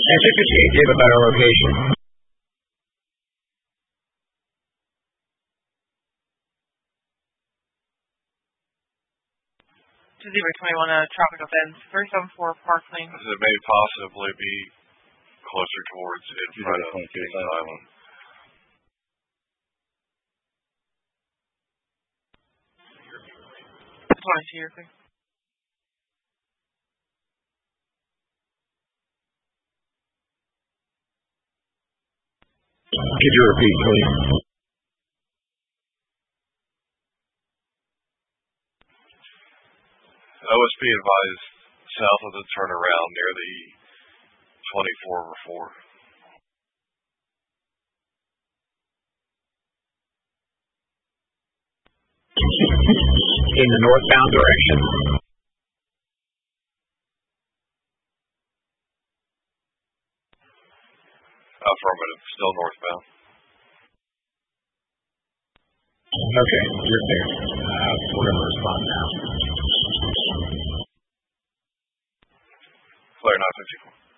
Enter proceed. Give about our location. To Zebra 21, traffic offense, 374 Park Lane. It may possibly be closer towards in front of Kings Island. That's what I see here. Could you repeat, please? OSP advised south of the turnaround near the 24/4. In the northbound direction. Affirmative. Still northbound. Okay, you're there. We're going to respond now. Flare 954.